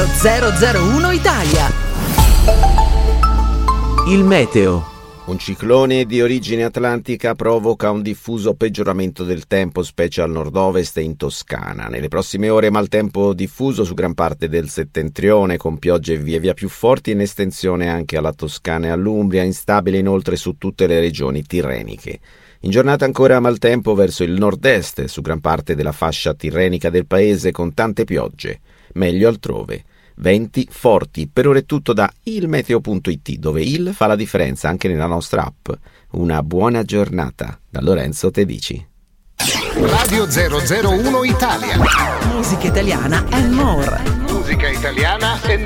Radio 001 Italia. Il meteo. Un ciclone di origine atlantica provoca un diffuso peggioramento del tempo, specie al nord-ovest e in Toscana. Nelle prossime ore maltempo diffuso su gran parte del settentrione, con piogge via via più forti in estensione anche alla Toscana e all'Umbria, instabile inoltre su tutte le regioni tirreniche. In giornata ancora maltempo verso il nord-est, su gran parte della fascia tirrenica del paese, con tante piogge. Meglio altrove. Venti forti. Per ora è tutto da ilmeteo.it, dove il fa la differenza anche nella nostra app. Una buona giornata da Lorenzo Tedici. Radio 001 Italia. Musica italiana and more. Musica italiana e